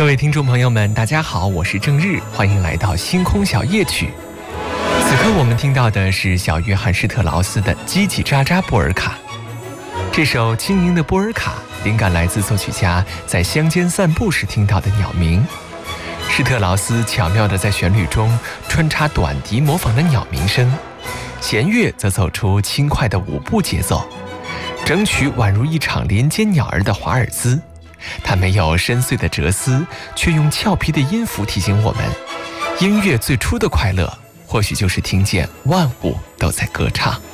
各位听众朋友们，大家好，我是郑日，欢迎来到星空小夜曲。此刻我们听到的是小约翰施特劳斯的叽叽喳喳波尔卡。这首轻盈的波尔卡灵感来自作曲家在乡间散步时听到的鸟鸣。施特劳斯巧妙地在旋律中穿插短笛模仿的鸟鸣声，弦乐则走出轻快的舞步节奏，整曲宛如一场连接鸟儿的华尔兹。它没有深邃的哲思，却用俏皮的音符提醒我们，音乐最初的快乐或许就是听见万物都在歌唱。